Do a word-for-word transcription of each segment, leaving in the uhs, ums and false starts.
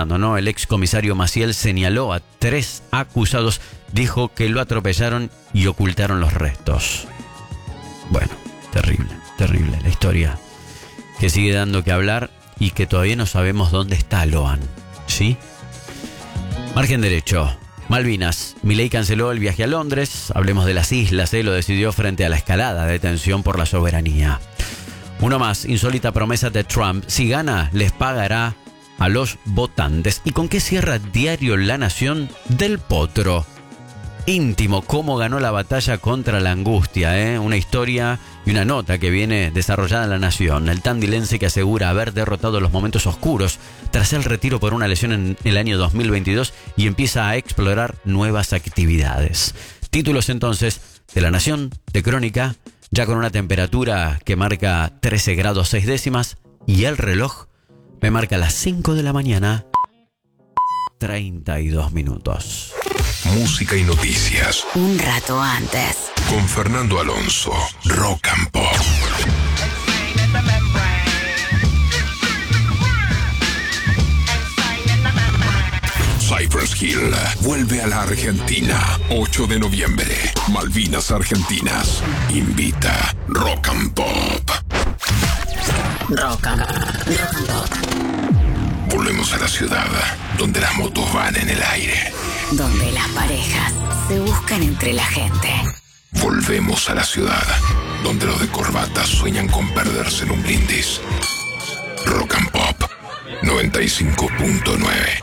pasando, ¿no? El excomisario Maciel señaló a tres acusados, dijo que lo atropellaron y ocultaron los restos. Bueno, terrible, terrible la historia que sigue dando que hablar y que todavía no sabemos dónde está Loan, ¿sí? Margen derecho. Malvinas. Milei canceló el viaje a Londres. Hablemos de las islas, ¿eh? Lo decidió frente a la escalada de tensión por la soberanía. Uno más, insólita promesa de Trump. Si gana, les pagará a los votantes. ¿Y con qué cierra diario La Nación? Del Potro. Íntimo, cómo ganó la batalla contra la angustia, ¿eh? Una historia y una nota que viene desarrollada en La Nación. El tandilense que asegura haber derrotado los momentos oscuros tras el retiro por una lesión en el año dos mil veintidós y empieza a explorar nuevas actividades. Títulos entonces de La Nación, de Crónica, ya con una temperatura que marca trece grados seis décimas y el reloj me marca las cinco de la mañana, treinta y dos minutos. Música y noticias. Un rato antes. Con Fernando Alonso, Rock and Pop. Cypress Hill vuelve a la Argentina. ocho de noviembre. Malvinas Argentinas. Invita Rock and Pop. Rock and, rock and Pop. Volvemos a la ciudad donde las motos van en el aire. Donde las parejas se buscan entre la gente. Volvemos a la ciudad donde los de corbata sueñan con perderse en un brindis. Rock and Pop noventa y cinco punto nueve.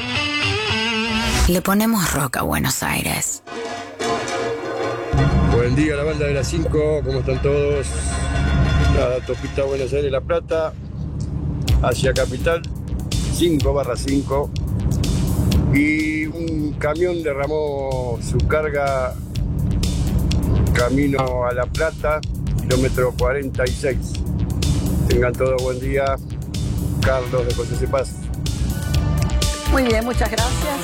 Le ponemos rock a Buenos Aires. Buen día, la banda de las cinco, ¿cómo están todos? Nada, Topita Buenos Aires, La Plata, hacia Capital, cinco barra cinco. Y un camión derramó su carga camino a La Plata, kilómetro cuarenta y seis. Tengan todos buen día. Carlos de José Cepaz. Muy bien, muchas gracias.